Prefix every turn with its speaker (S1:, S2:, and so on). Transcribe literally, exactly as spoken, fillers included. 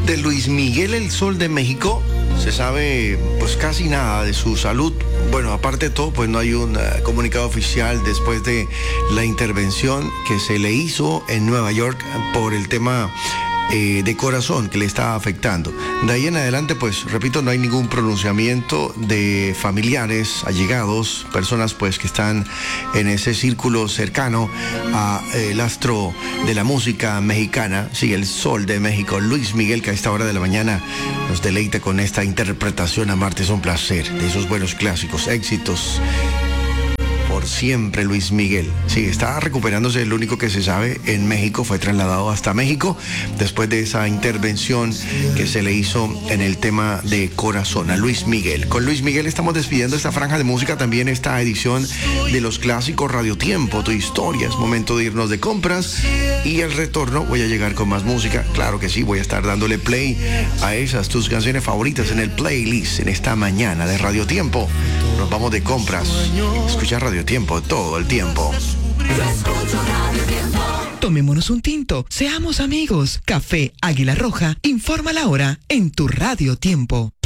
S1: de Luis Miguel, el Sol de México, se sabe pues casi nada de su salud. Bueno, aparte de todo, pues no hay un uh, comunicado oficial después de la intervención que se le hizo en Nueva York por el tema eh, de corazón que le está afectando. De ahí en adelante, pues repito, no hay ningún pronunciamiento de familiares, allegados, personas pues que están en ese círculo cercano a eh, el astro de la música mexicana, sí, el Sol de México, Luis Miguel, que a esta hora de la mañana nos deleita con esta interpretación. Amarte es un placer, de esos buenos clásicos, éxitos. Por siempre, Luis Miguel. Sí, está recuperándose. El único que se sabe en México, fue trasladado hasta México después de esa intervención que se le hizo en el tema de corazón a Luis Miguel. Con Luis Miguel estamos despidiendo esta franja de música, también esta edición de los clásicos Radio Tiempo, tu historia. Es momento de irnos de compras y al retorno voy a llegar con más música. Claro que sí, voy a estar dándole play a esas tus canciones favoritas en el playlist en esta mañana de Radio Tiempo. Nos vamos de compras. Escucha Radio Tiempo todo el tiempo.
S2: Tomémonos un tinto, seamos amigos. Café Águila Roja informa la hora en tu Radio Tiempo.